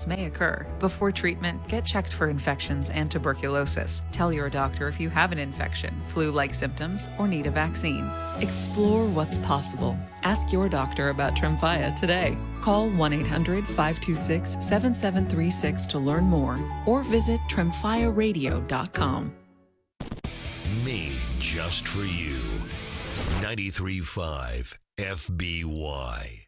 may occur. Before treatment, get checked for infections and tuberculosis. Tell your doctor if you have an infection, flu-like symptoms, or need a vaccine. Explore what's possible. Ask your doctor about Tremfya today. Call 1-800-526-7736 to learn more or visit tremfyaradio.com. Made just for you. 93.5 FBY.